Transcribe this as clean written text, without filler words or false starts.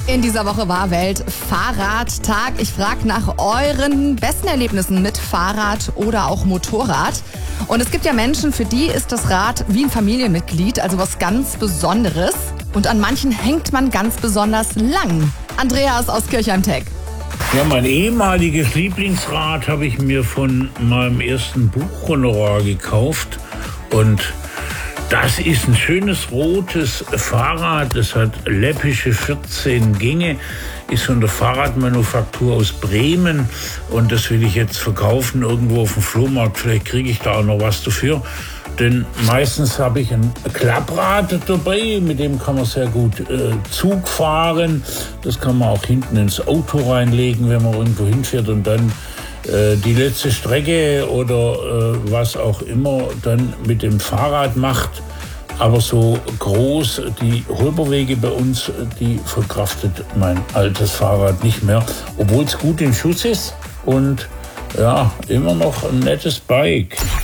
In dieser Woche war Weltfahrradtag. Ich frage nach euren besten Erlebnissen mit Fahrrad oder auch Motorrad. Und es gibt ja Menschen, für die ist das Rad wie ein Familienmitglied, also was ganz Besonderes. Und an manchen hängt man ganz besonders lang. Andreas aus Kirchheim-Teck. Ja, mein ehemaliges Lieblingsrad habe ich mir von meinem ersten Buchhonorar gekauft. Und das ist ein schönes rotes Fahrrad. Das hat läppische 14 Gänge, ist von der Fahrradmanufaktur aus Bremen. Und das will ich jetzt verkaufen irgendwo auf dem Flohmarkt. Vielleicht kriege ich da auch noch was dafür. Denn meistens habe ich ein Klapprad dabei, mit dem kann man sehr gut Zug fahren. Das kann man auch hinten ins Auto reinlegen, wenn man irgendwo hinfährt und dann die letzte Strecke oder was auch immer dann mit dem Fahrrad macht. Aber so groß, die Holperwege bei uns, die verkraftet mein altes Fahrrad nicht mehr. Obwohl es gut in Schuss ist und ja, immer noch ein nettes Bike.